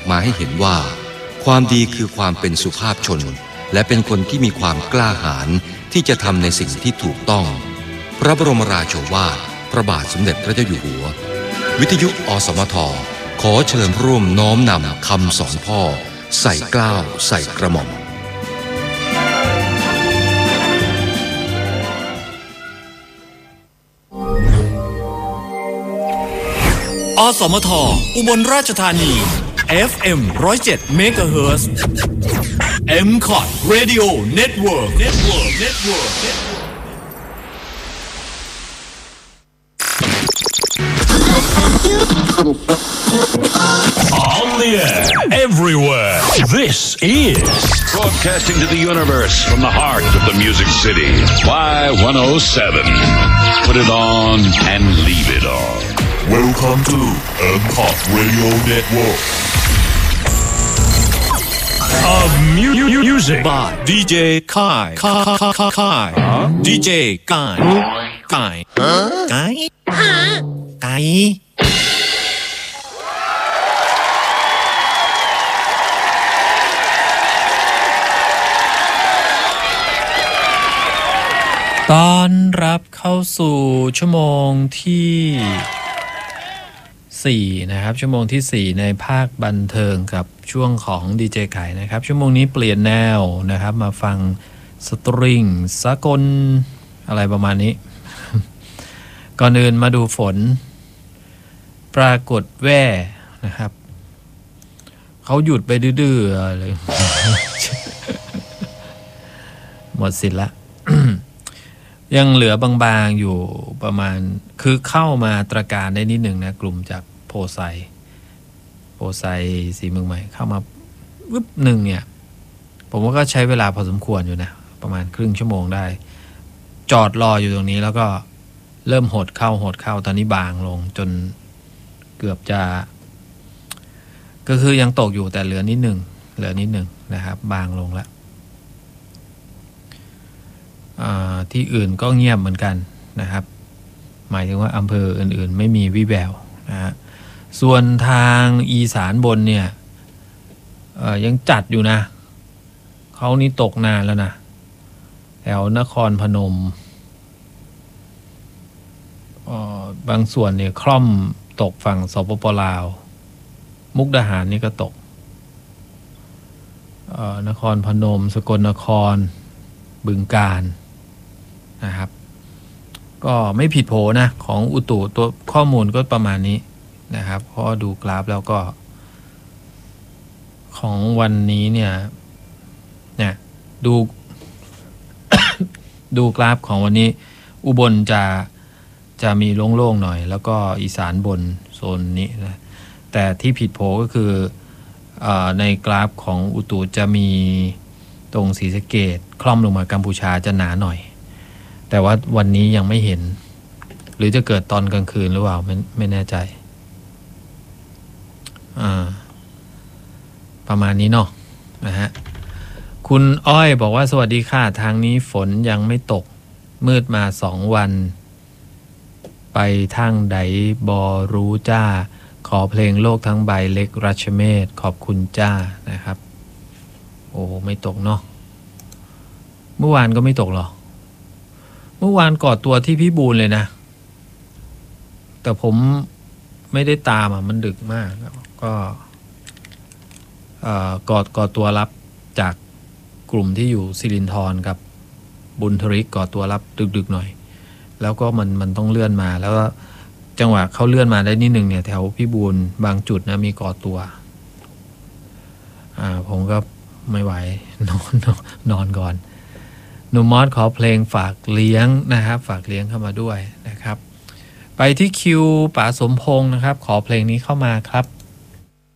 มาให้เห็นว่าความดีคือความเป็นสุภาพชนและเป็นคนที่มีความกล้าหาญที่จะทำในสิ่งที่ถูกต้องพระบรมราโชวาทพระบาทสมเด็จพระเจ้าอยู่หัววิทยุอสมทขอเชิญร่วมน้อมนำคำสอนพ่อใส่เกล้าใส่กระหม่อมอสมทอุบลราชธานี FM 107 MHz MCOT Radio Network On the air, everywhere. This is broadcasting to the universe from the heart of the Music City. Y107. Put it on and leave it on. Welcome to MCOT Radio Network of music by DJ Kai DJ Kai ต้อนรับเข้าสู่ชั่วโมงที่4นะครับชั่วโมงที่4ในภาคบันเทิงกับช่วงของดีเจไก่นะครับชั่วโมงนี้เปลี่ยนแนวนะครับมาฟังสตริงสากลอะไรประมาณนี้ ก่อนอื่นมาดูฝนปรากฏแว่นะครับเขาหยุดไปดื้อๆเลย หมดสิทธิ์ละ ยังเหลือบางๆอยู่ประมาณคือเข้ามาตระการได้นิดหนึ่งนะกลุ่มจากโพไซสีเมืองใหม่เข้ามาปึ๊บหนึ่งเนี่ยผมว่าก็ใช้เวลาพอสมควรอยู่นะประมาณครึ่งชั่วโมงได้จอดรออยู่ตรงนี้แล้วก็เริ่มหดเข้าตอนนี้บางลงจนเกือบจะก็คือยังตกอยู่แต่เหลือนิดหนึ่งนะครับบางลงแล้วที่อื่นก็เงียบเหมือนกันนะครับหมายถึงว่าอำเภออื่นๆไม่มีวิแววนะฮะส่วนทางอีสานบนเนี่ยยังจัดอยู่นะเขานี่ตกนานแล้วนะแถวนครพนมบางส่วนเนี่ยคล่อมตกฝั่งสปป.ลาวมุกดาหารนี่ก็ตกนครพนมสกลนครบึงกาฬนะครับก็ไม่ผิดโผนะของอุตุตัวข้อมูลก็ประมาณนี้นะครับเพราะดูกราฟแล้วก็ของวันนี้เนี่ยดู ดูกราฟของวันนี้อุบลจะมีโล่งๆหน่อยแล้วก็อีสานบนโซนนี้นะแต่ที่ผิดโผก็คือในกราฟของอุตุจะมีตรงศรีสะเกษคล่อมลงมากัมพูชาจะหนาหน่อยแต่ว่าวันนี้ยังไม่เห็นหรือจะเกิดตอนกลางคืนหรือเปล่าไม่แน่ใจประมาณนี้เนาะนะฮะคุณอ้อยบอกว่าสวัสดีค่ะทางนี้ฝนยังไม่ตกมืดมา2 วันไปทางใดบอรู้จ้าขอเพลงโลกทั้งใบเล็กรัชเมธขอบคุณจ้านะครับโอ้ไม่ตกเนาะเมื่อวานก็ไม่ตกหรอเมื่อวานก่อตัวที่พี่บูลเลยนะแต่ผมไม่ได้ตามมันดึกมากก็ก่อตัวรับจากกลุ่มที่อยู่สิรินธรกับบุญทริกก่อตัวรับดึกๆหน่อยแล้วก็มันต้องเลื่อนมาแล้วก็จังหวะเขาเลื่อนมาได้นิดนึงเนี่ยแถวพี่บูลบางจุดนะมีก่อตัวผมก็ไม่ไหวนอนก่อนหนุ่มมอสขอเพลงฝากเลี้ยงนะครับฝากเลี้ยงเข้ามาด้วยนะครับไปที่คิวป๋าสมพงษ์นะครับขอเพลงนี้เข้ามาครับ